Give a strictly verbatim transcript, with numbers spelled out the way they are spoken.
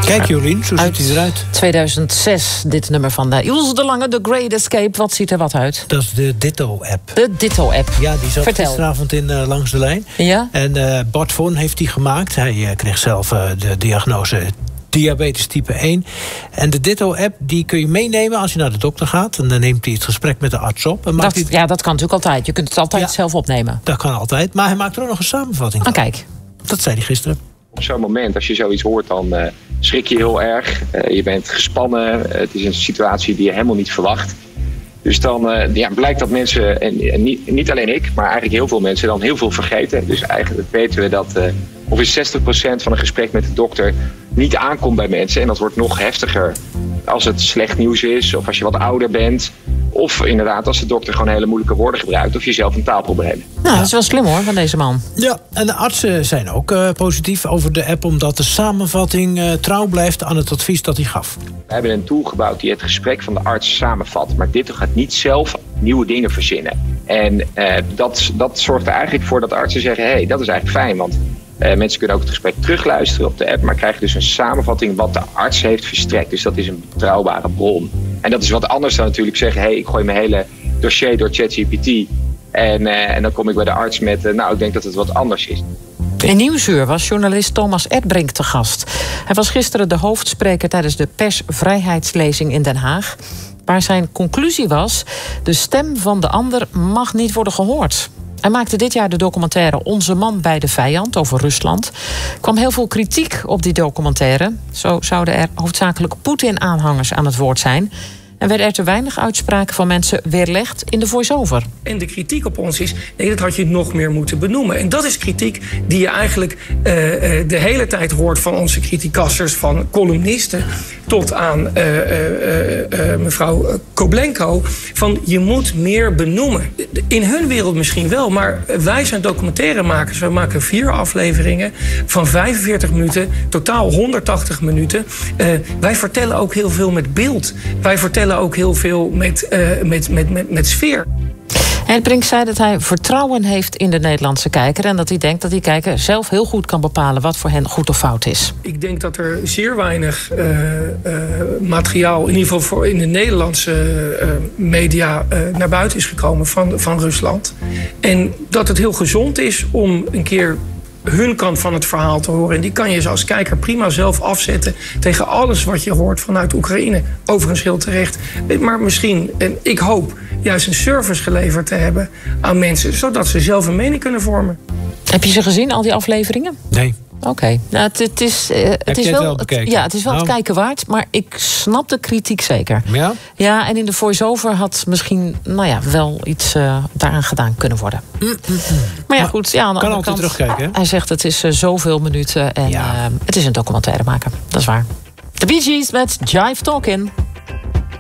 Kijk Jolien, zo ziet hij eruit. tweeduizend zes, dit nummer van de Ilse de Lange, The Great Escape. Wat ziet er wat uit? Dat is de Ditto-app. De Ditto-app. Ja, die zat Vertel. gisteravond in uh, Langs de Lijn. Ja? En uh, Bart Von heeft die gemaakt. Hij uh, kreeg zelf uh, de diagnose diabetes type één. En de Ditto-app die kun je meenemen als je naar de dokter gaat. En dan neemt hij het gesprek met de arts op. En maakt Dat, hij... Ja, dat kan natuurlijk altijd. Je kunt het altijd Ja. zelf opnemen. Dat kan altijd. Maar hij maakt er ook nog een samenvatting Ah, van. kijk. Dat zei hij gisteren. Op zo'n moment, als je zoiets hoort, dan uh, schrik je heel erg. Uh, je bent gespannen. Uh, het is een situatie die je helemaal niet verwacht. Dus dan uh, ja, blijkt dat mensen, en, en niet, niet alleen ik, maar eigenlijk heel veel mensen, dan heel veel vergeten. Dus eigenlijk weten we dat uh, ongeveer zestig procent van een gesprek met de dokter niet aankomt bij mensen. En dat wordt nog heftiger als het slecht nieuws is, of als je wat ouder bent. Of inderdaad als de dokter gewoon hele moeilijke woorden gebruikt, of je zelf een taalprobleem hebt. Nou, dat is wel slim hoor, van deze man. Ja, en de artsen zijn ook uh, positief over de app, omdat de samenvatting uh, trouw blijft aan het advies dat hij gaf. We hebben een tool gebouwd die het gesprek van de arts samenvat. Maar dit gaat niet zelf nieuwe dingen verzinnen. En uh, dat, dat zorgt er eigenlijk voor dat artsen zeggen, hé, hey, dat is eigenlijk fijn. Want uh, mensen kunnen ook het gesprek terugluisteren op de app, maar krijgen dus een samenvatting wat de arts heeft verstrekt. Dus dat is een betrouwbare bron. En dat is wat anders dan natuurlijk zeggen, hé, hey, ik gooi mijn hele dossier door ChatGPT. En, uh, en dan kom ik bij de arts met, uh, nou, ik denk dat het wat anders is. In Nieuwsuur was journalist Thomas Erdbrink te gast. Hij was gisteren de hoofdspreker tijdens de persvrijheidslezing in Den Haag, waar zijn conclusie was: de stem van de ander mag niet worden gehoord. Hij maakte dit jaar de documentaire Onze man bij de vijand over Rusland. Er kwam heel veel kritiek op die documentaire. Zo zouden er hoofdzakelijk Poetin-aanhangers aan het woord zijn. En werden er te weinig uitspraken van mensen weerlegd in de voice-over. En de kritiek op ons is, nee, dat had je nog meer moeten benoemen. En dat is kritiek die je eigenlijk uh, uh, de hele tijd hoort van onze criticassers, van columnisten tot aan uh, uh, uh, mevrouw Koblenko. Van je moet meer benoemen. In hun wereld misschien wel, maar wij zijn documentairemakers. We maken vier afleveringen van vijfenveertig minuten, totaal honderdtachtig minuten. Uh, wij vertellen ook heel veel met beeld. Wij vertellen ook heel veel met, uh, met, met, met, met sfeer. Erdbrink zei dat hij vertrouwen heeft in de Nederlandse kijker en dat hij denkt dat die kijker zelf heel goed kan bepalen wat voor hen goed of fout is. Ik denk dat er zeer weinig uh, uh, materiaal, in ieder geval voor in de Nederlandse uh, media, uh, naar buiten is gekomen van, van Rusland. En dat het heel gezond is om een keer hun kant van het verhaal te horen. En die kan je als kijker prima zelf afzetten tegen alles wat je hoort vanuit Oekraïne. Overigens heel terecht. Maar misschien, en ik hoop, juist een service geleverd te hebben aan mensen, zodat ze zelf een mening kunnen vormen. Heb je ze gezien, al die afleveringen? Nee. Oké, okay. nou, het, het is, uh, het is wel, wel het, bekeken? ja, het is wel nou. het kijken waard, maar ik snap de kritiek zeker. Ja? Ja, en in de voice-over had misschien, nou ja, wel iets uh, daaraan gedaan kunnen worden. Mm, mm, mm. Maar ja, maar goed, ja, aan de kan andere altijd kant, terugkijken, hè? Hij zegt het is uh, zoveel minuten en ja. uh, het is een documentaire maken. Dat is waar. De Bee Gees met Jive Talkin'.